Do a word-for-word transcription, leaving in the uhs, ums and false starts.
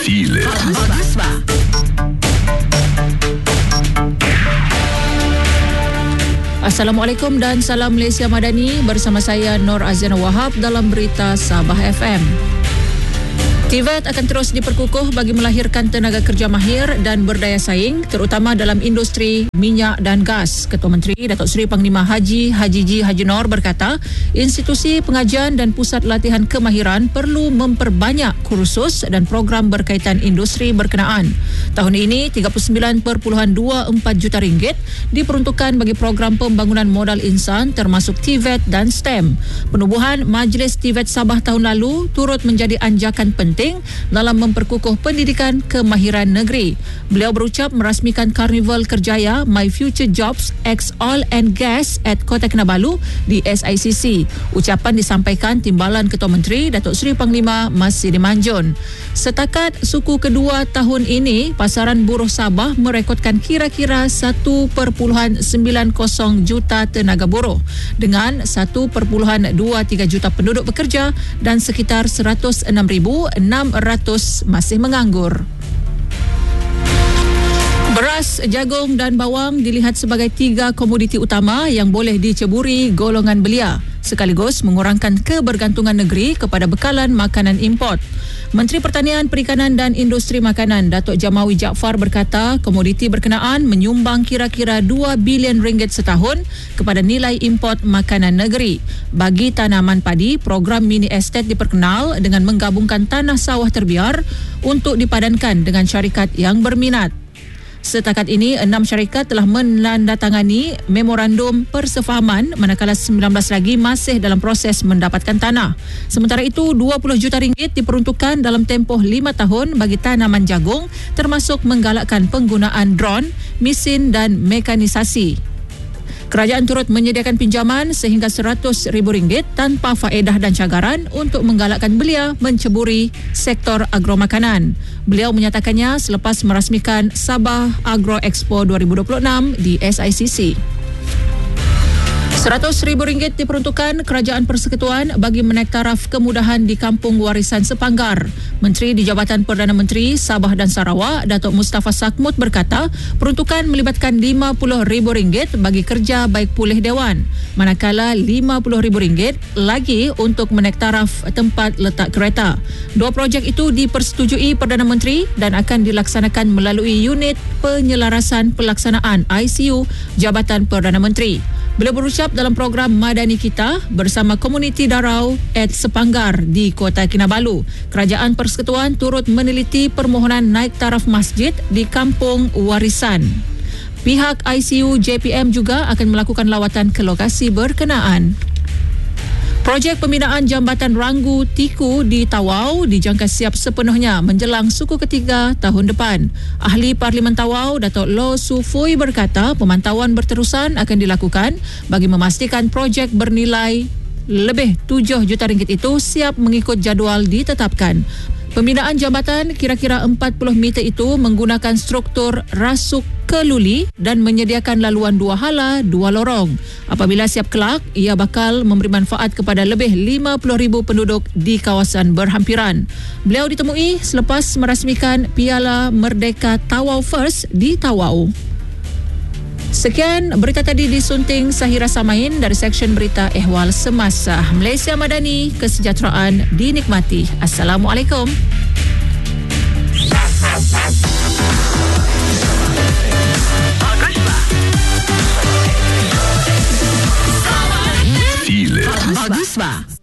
Viele. Bagus, Pak. Assalamualaikum dan salam Malaysia Madani, bersama saya Nur Aziana Wahab dalam berita Sabah F M. T V E T akan terus diperkukuh bagi melahirkan tenaga kerja mahir dan berdaya saing, terutama dalam industri minyak dan gas. Ketua Menteri Datuk Seri Panglima Haji Haji G. Haji Noor berkata, institusi pengajian dan pusat latihan kemahiran perlu memperbanyak kursus dan program berkaitan industri berkenaan. Tahun ini, tiga puluh sembilan perpuluhan dua empat juta ringgit diperuntukkan bagi program pembangunan modal insan termasuk T V E T dan STEM. Penubuhan Majlis T V E T Sabah tahun lalu turut menjadi anjakan penting dalam memperkukuh pendidikan kemahiran negeri. Beliau berucap merasmikan Karnival Kerjaya My Future Jobs X Oil and Gas at Kota Kinabalu di S I C C. Ucapan disampaikan Timbalan Ketua Menteri Datuk Seri Panglima Mas Sidi Manjun. Setakat suku kedua tahun ini, pasaran buruh Sabah merekodkan kira-kira satu perpuluhan sembilan kosong juta tenaga buruh dengan satu perpuluhan dua tiga juta penduduk bekerja dan sekitar seratus enam ribu enam ratus masih menganggur. Beras, jagung dan bawang dilihat sebagai tiga komoditi utama yang boleh diceburi golongan belia, sekaligus mengurangkan kebergantungan negeri kepada bekalan makanan import. Menteri Pertanian, Perikanan dan Industri Makanan Datuk Jamawi Jaafar berkata komoditi berkenaan menyumbang kira-kira dua bilion ringgit setahun kepada nilai import makanan negeri. Bagi tanaman padi, program mini estate diperkenal dengan menggabungkan tanah sawah terbiar untuk dipadankan dengan syarikat yang berminat. Setakat ini, enam syarikat telah menandatangani memorandum persefahaman manakala sembilan belas lagi masih dalam proses mendapatkan tanah. Sementara itu, dua puluh juta ringgit diperuntukkan dalam tempoh lima tahun bagi tanaman jagung termasuk menggalakkan penggunaan drone, mesin dan mekanisasi. Kerajaan turut menyediakan pinjaman sehingga seratus ribu ringgit tanpa faedah dan cagaran untuk menggalakkan belia menceburi sektor agromakanan. Beliau menyatakannya selepas merasmikan Sabah Agro Expo dua ribu dua puluh enam di S I C C. Seratus ribu ringgit diperuntukkan Kerajaan Persekutuan bagi menaik taraf kemudahan di Kampung Warisan Sepanggar. Menteri di Jabatan Perdana Menteri Sabah dan Sarawak, Datuk Mustafa Sakmut berkata, peruntukan melibatkan lima puluh ribu ringgit bagi kerja baik pulih Dewan, manakala lima puluh ribu ringgit lagi untuk menaik taraf tempat letak kereta. Dua projek itu dipersetujui Perdana Menteri dan akan dilaksanakan melalui unit penyelarasan pelaksanaan I C U Jabatan Perdana Menteri. Beliau berucap dalam program Madani Kita bersama komuniti Darau at Sepanggar di Kota Kinabalu. Kerajaan Persekutuan turut meneliti permohonan naik taraf masjid di Kampung Warisan. Pihak I C U J P M juga akan melakukan lawatan ke lokasi berkenaan. Projek pembinaan Jambatan Ranggu Tiku di Tawau dijangka siap sepenuhnya menjelang suku ketiga tahun depan. Ahli Parlimen Tawau, Datuk Loh Su Fui berkata pemantauan berterusan akan dilakukan bagi memastikan projek bernilai lebih tujuh juta ringgit itu siap mengikut jadual ditetapkan. Pembinaan jambatan kira-kira empat puluh meter itu menggunakan struktur rasuk keluli dan menyediakan laluan dua hala, dua lorong. Apabila siap kelak, ia bakal memberi manfaat kepada lebih lima puluh ribu penduduk di kawasan berhampiran. Beliau ditemui selepas merasmikan Piala Merdeka Tawau First di Tawau. Sekian berita tadi disunting Sahira Samain dari Seksyen Berita Ehwal Semasa. Malaysia Madani, kesejahteraan dinikmati. Assalamualaikum. Viele. Bagus, Pak.